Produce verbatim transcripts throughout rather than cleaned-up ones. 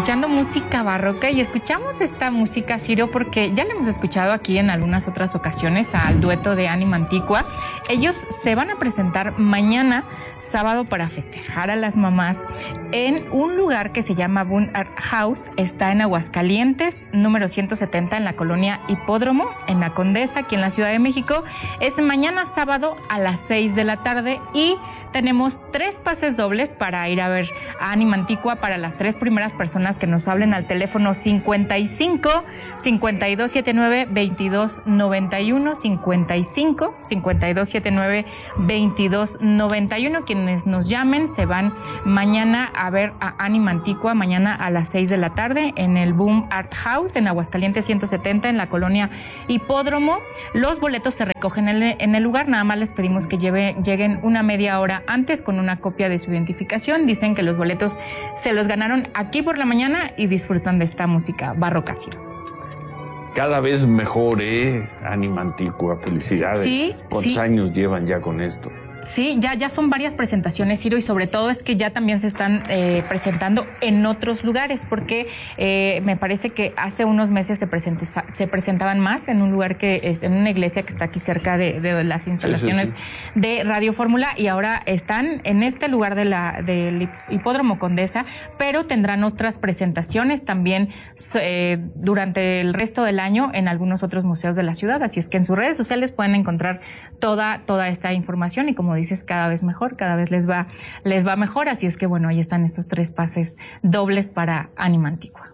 escuchando música barroca y escuchamos esta música, Ciro, porque ya la hemos escuchado aquí en algunas otras ocasiones al dueto de Ánima Antigua. Ellos se van a presentar mañana, sábado, para festejar a las mamás en un lugar que se llama Boom Art House. Está en Aguascalientes, número ciento setenta, en la colonia Hipódromo, en la Condesa, aquí en la Ciudad de México. Es mañana sábado a las seis de la tarde y tenemos tres pases dobles para ir a ver a Ánima Antigua para las tres primeras personas que nos hablen al teléfono cincuenta y cinco, cincuenta y dos setenta y nueve, veintidós noventa y uno, cincuenta y cinco, cincuenta y dos setenta y nueve, veintidós noventa y uno. Quienes nos llamen se van mañana a ver a Ánima Antigua, mañana a las seis de la tarde en el Boom Art House, en Aguascalientes ciento setenta, en la colonia Hipódromo. Los boletos se recogen en el, en el lugar, nada más les pedimos que lleve, lleguen una media hora antes con una copia de su identificación. Dicen que los boletos se los ganaron aquí por la mañana y disfrutan de esta música barroca, Ciro. Cada vez mejor, ¿eh? Ánima Antigua, felicidades. Sí, ¿Cuántos sí. años llevan ya con esto? Sí, ya, ya son varias presentaciones, Ciro, y sobre todo es que ya también se están eh, presentando en otros lugares, porque eh, me parece que hace unos meses se, presente, se presentaban más en un lugar que es en una iglesia que está aquí cerca de, de las instalaciones sí, sí, sí. de Radio Fórmula, y ahora están en este lugar de la, del Hipódromo Condesa, pero tendrán otras presentaciones también eh, durante el resto del año en algunos otros museos de la ciudad, así es que en sus redes sociales pueden encontrar toda, toda esta información y como dices, cada vez mejor, cada vez les va, les va mejor, así es que bueno, ahí están estos tres pases dobles para Ánima Antigua.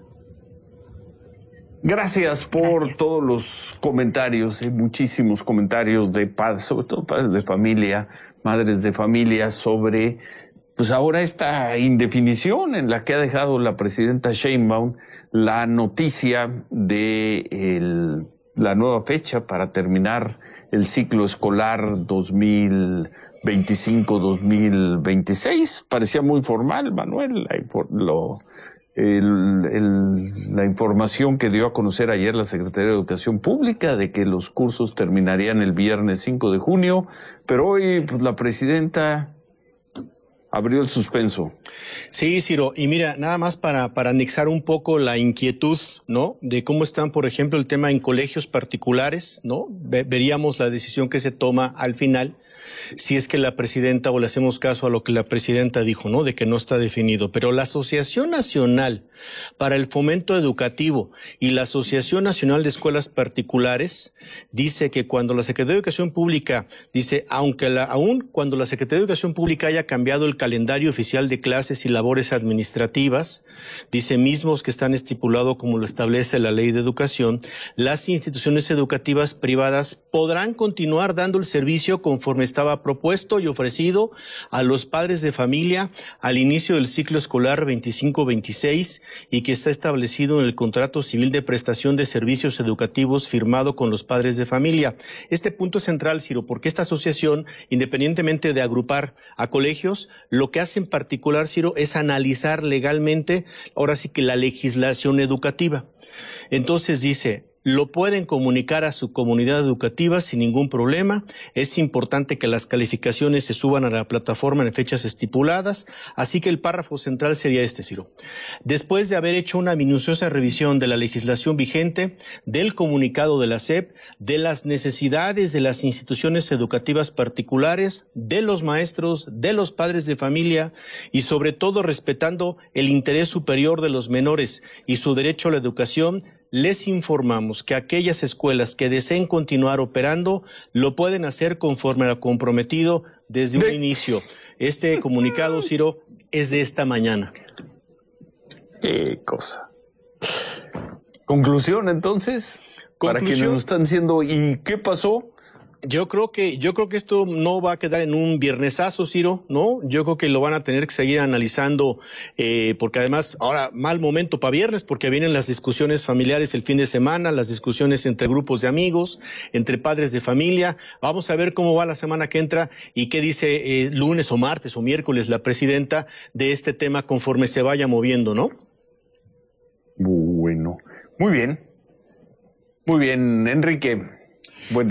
Gracias por Gracias. todos los comentarios, eh, muchísimos comentarios de padres, sobre todo padres de familia, madres de familia, sobre pues ahora esta indefinición en la que ha dejado la presidenta Sheinbaum la noticia de el, la nueva fecha para terminar el ciclo escolar dos mil veinticinco dos mil veintiséis. Parecía muy formal, Manuel, la, lo, el, el, la información que dio a conocer ayer la Secretaría de Educación Pública de que los cursos terminarían el viernes cinco de junio, pero hoy pues, la presidenta abrió el suspenso. Sí, Ciro, y mira, nada más para, para anexar un poco la inquietud, ¿no? De cómo están, por ejemplo, el tema en colegios particulares, ¿no? Ve, veríamos la decisión que se toma al final, si es que la presidenta, o le hacemos caso a lo que la presidenta dijo, ¿no? De que no está definido. Pero la Asociación Nacional para el Fomento Educativo y la Asociación Nacional de Escuelas Particulares dice que cuando la Secretaría de Educación Pública, dice, aunque la, aún cuando la Secretaría de Educación Pública haya cambiado el calendario oficial de clases y labores administrativas, dice, mismos que están estipulados como lo establece la Ley de Educación, las instituciones educativas privadas podrán continuar dando el servicio conforme estaba propuesto y ofrecido a los padres de familia al inicio del ciclo escolar veinticinco veintiséis y que está establecido en el contrato civil de prestación de servicios educativos firmado con los padres de familia. Este punto es central, Ciro, porque esta asociación, independientemente de agrupar a colegios, lo que hace en particular, Ciro, es analizar legalmente, ahora sí que la legislación educativa. Entonces dice, lo pueden comunicar a su comunidad educativa sin ningún problema. Es importante que las calificaciones se suban a la plataforma en fechas estipuladas. Así que el párrafo central sería este, Ciro. Después de haber hecho una minuciosa revisión de la legislación vigente, del comunicado de la S E P, de las necesidades de las instituciones educativas particulares, de los maestros, de los padres de familia y sobre todo respetando el interés superior de los menores y su derecho a la educación, les informamos que aquellas escuelas que deseen continuar operando lo pueden hacer conforme a lo comprometido desde un inicio. Este comunicado, Ciro, es de esta mañana. Qué cosa. Conclusión, entonces, Conclusión, para quienes nos están diciendo, ¿y qué pasó? Yo creo que yo creo que esto no va a quedar en un viernesazo, Ciro, ¿no? Yo creo que lo van a tener que seguir analizando, eh, porque además ahora mal momento para viernes, porque vienen las discusiones familiares el fin de semana, las discusiones entre grupos de amigos, entre padres de familia. Vamos a ver cómo va la semana que entra y qué dice eh, lunes o martes o miércoles la presidenta de este tema conforme se vaya moviendo, ¿no? Bueno, muy bien. Muy bien, Enrique. Buen día.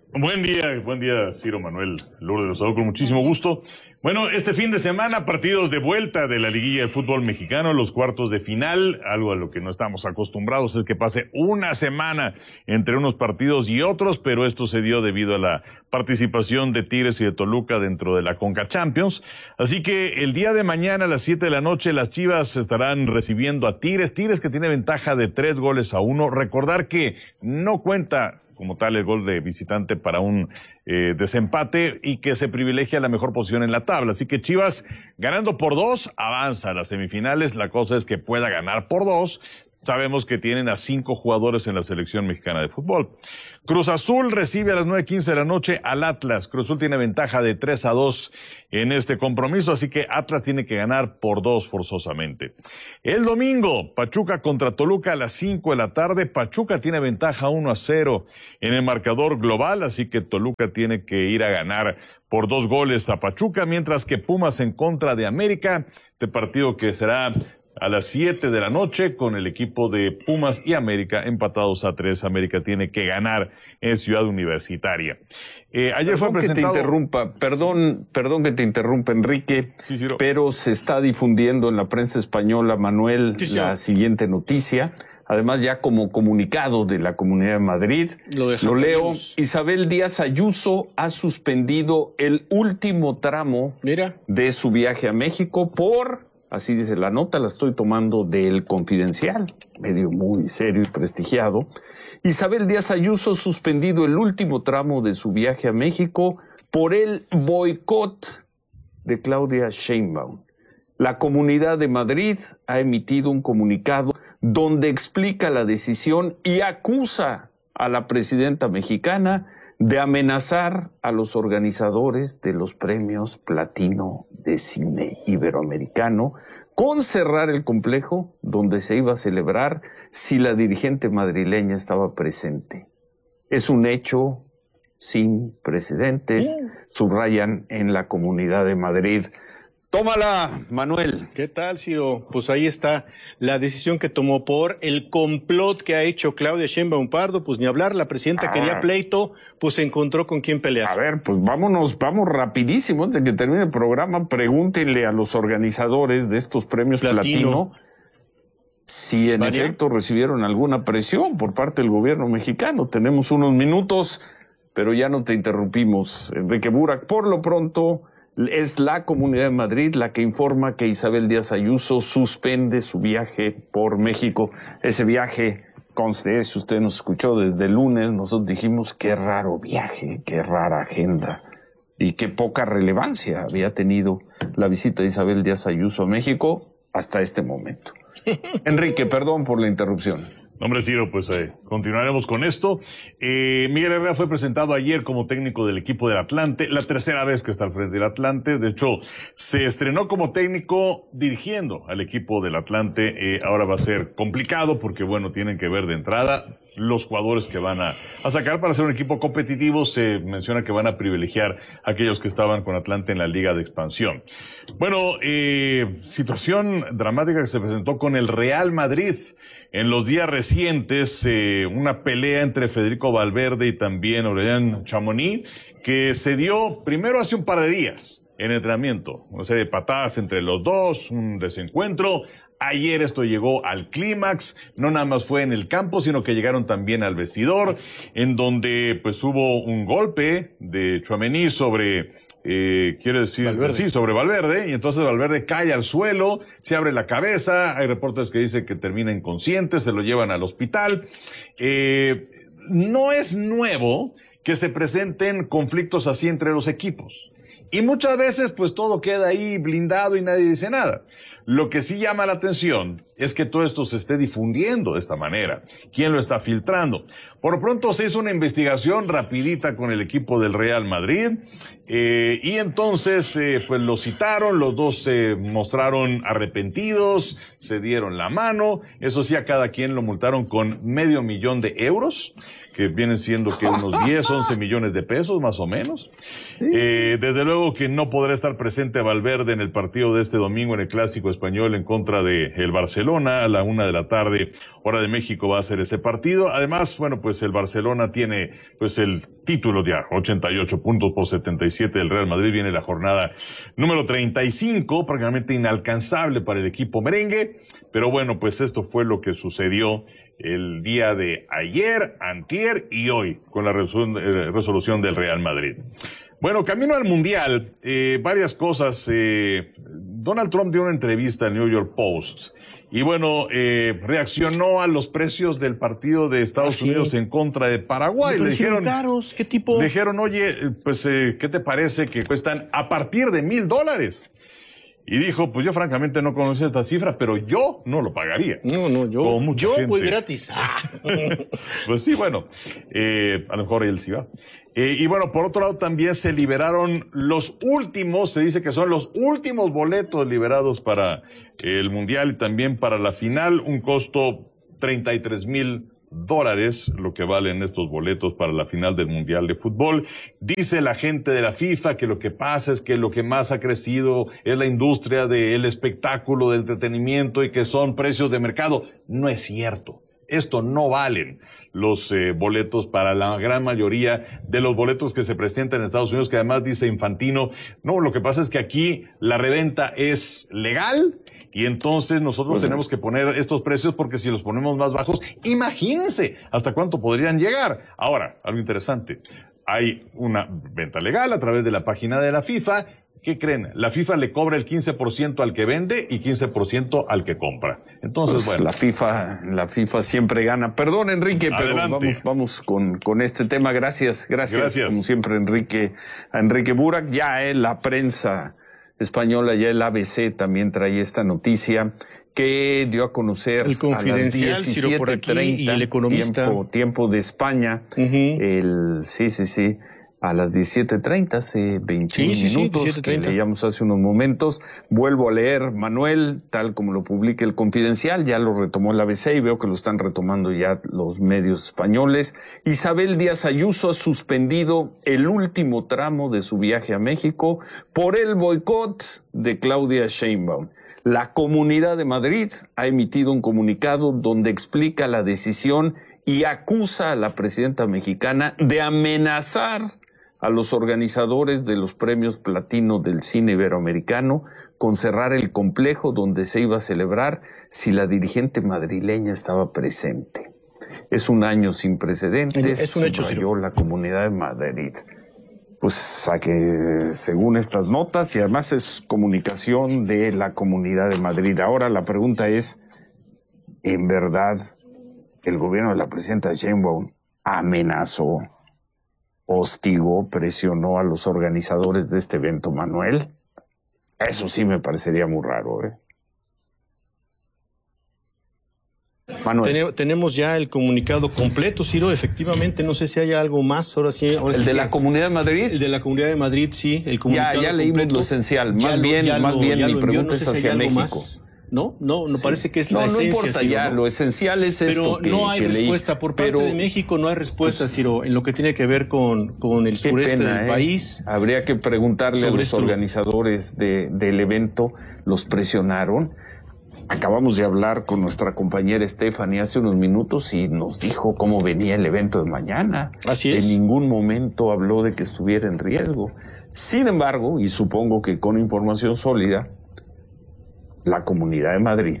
Buen día, buen día, Ciro, Manuel, Lourdes, los saludo con muchísimo gusto. Bueno, este fin de semana, partidos de vuelta de la liguilla del fútbol mexicano, los cuartos de final. Algo a lo que no estamos acostumbrados es que pase una semana entre unos partidos y otros, pero esto se dio debido a la participación de Tigres y de Toluca dentro de la Conca Champions. Así que el día de mañana a las siete de la noche las Chivas estarán recibiendo a Tigres. Tigres que tiene ventaja de tres goles a uno. Recordar que no cuenta como tal el gol de visitante para un eh, desempate y que se privilegia la mejor posición en la tabla. Así que Chivas, ganando por dos, avanza a las semifinales. La cosa es que pueda ganar por dos. Sabemos que tienen a cinco jugadores en la selección mexicana de fútbol. Cruz Azul recibe a las nueve quince de la noche al Atlas. Cruz Azul tiene ventaja de tres a dos en este compromiso, así que Atlas tiene que ganar por dos forzosamente. El domingo, Pachuca contra Toluca a las cinco de la tarde. Pachuca tiene ventaja uno a cero en el marcador global, así que Toluca tiene que ir a ganar por dos goles a Pachuca, mientras que Pumas en contra de América. Este partido que será a las siete de la noche con el equipo de Pumas y América empatados a tres. América tiene que ganar en Ciudad Universitaria. Eh, ayer perdón fue presentado... que te interrumpa, perdón, perdón que te interrumpa, Enrique, sí, Ciro. Pero se está difundiendo en la prensa española, Manuel, sí, sí. la siguiente noticia. Además, ya como comunicado de la Comunidad de Madrid, lo, lo leo, Isabel Díaz Ayuso ha suspendido el último tramo Mira. de su viaje a México por... Así dice la nota, la estoy tomando del Confidencial, medio muy serio y prestigiado. Isabel Díaz Ayuso suspendido el último tramo de su viaje a México por el boicot de Claudia Sheinbaum. La Comunidad de Madrid ha emitido un comunicado donde explica la decisión y acusa a la presidenta mexicana de amenazar a los organizadores de los premios Platino de Cine Iberoamericano con cerrar el complejo donde se iba a celebrar si la dirigente madrileña estaba presente. Es un hecho sin precedentes, mm. subrayan en la Comunidad de Madrid. Tómala, Manuel. ¿Qué tal, Ciro? Pues ahí está la decisión que tomó por el complot que ha hecho Claudia Sheinbaum Pardo. Pues ni hablar, la presidenta ah. quería pleito, pues se encontró con quién pelear. A ver, pues vámonos, vamos rapidísimo, antes de que termine el programa, pregúntenle a los organizadores de estos premios Platino, Platino si en ¿Vania? efecto recibieron alguna presión por parte del gobierno mexicano. Tenemos unos minutos, pero ya no te interrumpimos, Enrique Burak. Por lo pronto... es la Comunidad de Madrid la que informa que Isabel Díaz Ayuso suspende su viaje por México. Ese viaje, conste, si usted nos escuchó desde el lunes, nosotros dijimos qué raro viaje, qué rara agenda y qué poca relevancia había tenido la visita de Isabel Díaz Ayuso a México hasta este momento. Enrique, perdón por la interrupción. Hombre, Ciro, pues eh, continuaremos con esto. Eh, Miguel Herrera fue presentado ayer como técnico del equipo del Atlante, la tercera vez que está al frente del Atlante. De hecho, se estrenó como técnico dirigiendo al equipo del Atlante. Eh, ahora va a ser complicado porque, bueno, tienen que ver de entrada los jugadores que van a, a sacar para ser un equipo competitivo. Se menciona que van a privilegiar a aquellos que estaban con Atlante en la Liga de Expansión. Bueno, eh, situación dramática que se presentó con el Real Madrid en los días recientes, eh, una pelea entre Federico Valverde y también Aurélien Tchouaméni, que se dio primero hace un par de días en entrenamiento, una serie de patadas entre los dos, un desencuentro. Ayer esto llegó al clímax, no nada más fue en el campo, sino que llegaron también al vestidor, en donde pues hubo un golpe de Tchouaméni sobre, eh, quiero decir, Valverde. sí, sobre Valverde, y entonces Valverde cae al suelo, se abre la cabeza, hay reportes que dicen que termina inconsciente, se lo llevan al hospital. Eh, no es nuevo que se presenten conflictos así entre los equipos. Y muchas veces, pues todo queda ahí blindado y nadie dice nada. Lo que sí llama la atención es que todo esto se esté difundiendo de esta manera. ¿Quién lo está filtrando? Por lo pronto se hizo una investigación rapidita con el equipo del Real Madrid, eh, y entonces, eh, pues lo citaron, los dos se mostraron arrepentidos, se dieron la mano. Eso sí, a cada quien lo multaron con medio millón de euros, que vienen siendo que unos diez, once millones de pesos, más o menos. Eh, desde luego que no podrá estar presente Valverde en el partido de este domingo en el Clásico Español en contra de el Barcelona. A la una de la tarde, hora de México, va a ser ese partido. Además, bueno, pues el Barcelona tiene pues el título ya, ochenta y ocho puntos por setenta y siete del Real Madrid. Viene la jornada número treinta y cinco, prácticamente inalcanzable para el equipo merengue. Pero bueno, pues esto fue lo que sucedió el día de ayer, antier y hoy con la resolución del Real Madrid. Bueno, camino al Mundial, eh, varias cosas. Eh, Donald Trump dio una entrevista al New York Post y bueno, eh, reaccionó a los precios del partido de Estados ¿Ah, sí? Unidos en contra de Paraguay. Le dijeron, caros, ¿qué tipo? Le dijeron, oye, pues, eh, ¿qué te parece que cuestan a partir de mil dólares? Y dijo, pues yo francamente no conocía esta cifra, pero yo no lo pagaría. No, no, yo, Como mucha yo gente. voy gratis. Pues sí, bueno, eh, a lo mejor él sí va. Eh, y bueno, por otro lado también se liberaron los últimos, se dice que son los últimos boletos liberados para el Mundial y también para la final, un costo treinta y tres mil dólares, lo que valen estos boletos para la final del Mundial de Fútbol. Dice la gente de la FIFA que lo que pasa es que lo que más ha crecido es la industria del espectáculo, del entretenimiento y que son precios de mercado. No es cierto. Esto no valen los eh, boletos para la gran mayoría de los boletos que se presentan en Estados Unidos, que además dice Infantino, no, lo que pasa es que aquí la reventa es legal y entonces nosotros pues, tenemos que poner estos precios porque si los ponemos más bajos, imagínense hasta cuánto podrían llegar. Ahora, algo interesante, hay una venta legal a través de la página de la FIFA. ¿Qué creen? La FIFA le cobra el quince por ciento al que vende y quince por ciento al que compra. Entonces, pues bueno. La FIFA, la FIFA siempre gana. Perdón, Enrique, pero Adelante. vamos, vamos con, con este tema. Gracias, gracias, Gracias. como siempre, Enrique, a Enrique Burak. Ya eh, la prensa española, ya el A B C también trae esta noticia que dio a conocer el Confidencial, a las Ciro, por aquí, y El Economista. Tiempo, tiempo de España. Uh-huh. El, sí, sí, sí. A las diecisiete treinta, hace veintiún sí, sí, minutos, sí, que leíamos hace unos momentos. Vuelvo a leer, Manuel, tal como lo publica el Confidencial, ya lo retomó el A B C y veo que lo están retomando ya los medios españoles. Isabel Díaz Ayuso ha suspendido el último tramo de su viaje a México por el boicot de Claudia Sheinbaum. La Comunidad de Madrid ha emitido un comunicado donde explica la decisión y acusa a la presidenta mexicana de amenazar a los organizadores de los premios platino del cine iberoamericano con cerrar el complejo donde se iba a celebrar si la dirigente madrileña estaba presente. Es un año sin precedentes, es un hecho, subrayó la Comunidad de Madrid. Pues a que según estas notas, y además es comunicación de la Comunidad de Madrid. Ahora la pregunta es, ¿en verdad el gobierno de la presidenta Sheinbaum amenazó, hostigó, presionó a los organizadores de este evento, Manuel? Eso sí me parecería muy raro, ¿eh? Manuel. Tene- tenemos ya el comunicado completo, Ciro, efectivamente, no sé si hay algo más, ahora sí. Ahora ¿El sí de que- la Comunidad de Madrid? El de la Comunidad de Madrid, sí, el Ya, comunicado ya leímos completo. lo esencial, Ya más lo- bien, ya más lo- bien ya mi lo envió, pregunta no sé es si hay hacia algo México. más. No, no, no Sí. parece que es no, la no esencia, importa Ciro, ya, ¿no? lo esencial es Pero esto que, no hay que leí. respuesta por parte Pero, de México, no hay respuesta, pues, Ciro, en lo que tiene que ver con, con el qué sureste pena, del ¿eh? país. Habría que preguntarle a Sobre los esto. organizadores de, del evento, ¿los presionaron? Acabamos de hablar con nuestra compañera Stephanie hace unos minutos y nos dijo cómo venía el evento de mañana. Así es. En ningún momento habló de que estuviera en riesgo. Sin embargo, y supongo que con información sólida, la Comunidad de Madrid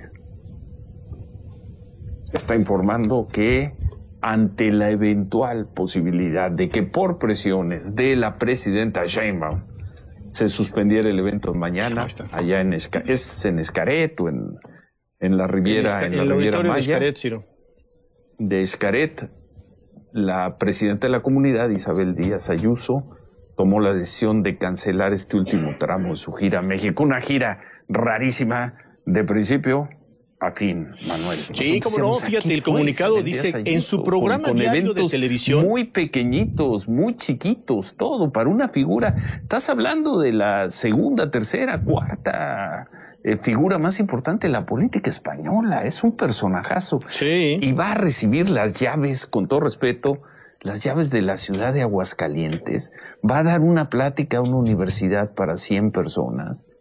está informando que ante la eventual posibilidad de que por presiones de la presidenta Sheinbaum se suspendiera el evento mañana, Ahí está. allá en Esca- es en Xcaret o en, en la Riviera, en en el la Riviera auditorio de Maya Xcaret, Ciro. de Xcaret, la presidenta de la comunidad, Isabel Díaz Ayuso, tomó la decisión de cancelar este último tramo de su gira a México, una gira rarísima de principio a fin, Manuel. Sí, cómo no, Nosotros decíamos, fíjate, ¿a qué el fue comunicado Isabel Díaz dice, Ayuso? en su Con- programa con diario de eventos televisión. muy pequeñitos, muy chiquitos, todo para una figura. Estás hablando de la segunda, tercera, cuarta eh, figura más importante de la política española. Es un personajazo. Sí. Y va a recibir las llaves, con todo respeto, las llaves de la ciudad de Aguascalientes. Va a dar una plática a una universidad para cien personas.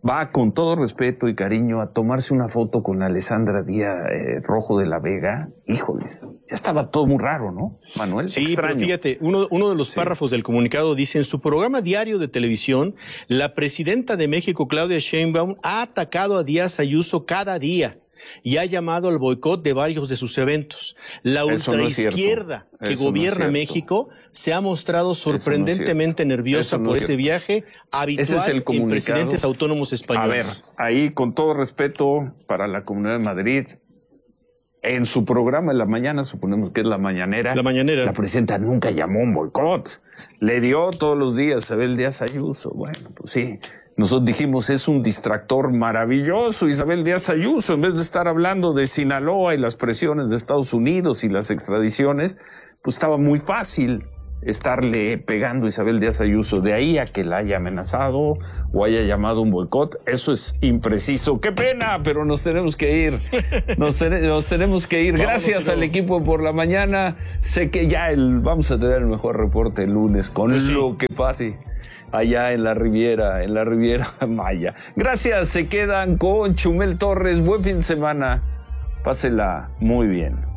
va con todo respeto y cariño a tomarse una foto con Alessandra Díaz eh, Rojo de la Vega, híjoles, ya estaba todo muy raro, ¿no, Manuel? Sí, extraño. Pero fíjate, uno, uno de los sí. párrafos del comunicado dice, en su programa diario de televisión, la presidenta de México, Claudia Sheinbaum, ha atacado a Díaz Ayuso cada día y ha llamado al boicot de varios de sus eventos. La ultraizquierda no que Eso gobierna no México se ha mostrado sorprendentemente no nerviosa no por este viaje habitual Ese es el en presidentes autónomos españoles. A ver, ahí con todo respeto para la Comunidad de Madrid, en su programa en la mañana, suponemos que es la mañanera, la mañanera, la presidenta nunca llamó un boicot. Le dio todos los días a Isabel Díaz Ayuso. Bueno, pues sí. Nosotros dijimos, es un distractor maravilloso, Isabel Díaz Ayuso, en vez de estar hablando de Sinaloa y las presiones de Estados Unidos y las extradiciones, pues estaba muy fácil estarle pegando a Isabel Díaz Ayuso. De ahí a que la haya amenazado o haya llamado un boicot, eso es impreciso. ¡Qué pena! Pero nos tenemos que ir. Nos, ten nos tenemos que ir. Gracias al equipo por la mañana. Sé que ya el, vamos a tener el mejor reporte el lunes con pues sí. lo que pase allá en la Riviera, en la Riviera Maya. Gracias, se quedan con Chumel Torres. Buen fin de semana. Pásela muy bien.